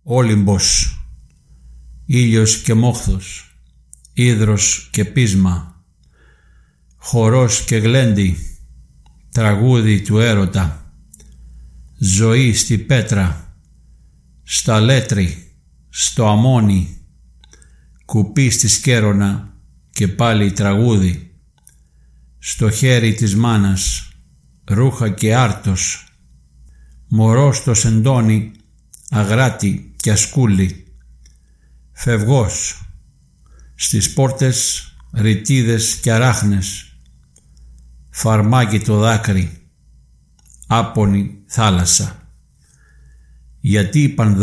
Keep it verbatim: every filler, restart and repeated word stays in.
Όλυμπος, ήλιος και μόχθος, ύδρος και πείσμα, χορός και γλέντι, τραγούδι του έρωτα, ζωή στη πέτρα, στα λέτρι, στο αμόνι, κουπί στη σκέρονα και πάλι τραγούδι, στο χέρι της μάνας, ρούχα και άρτος, μωρό στο σεντόνι, αγράτη και ασκούλη, φευγός, στις πόρτες ρητίδες και αράχνες, φαρμάκι το δάκρυ, άπονη θάλασσα. Γιατί είπαν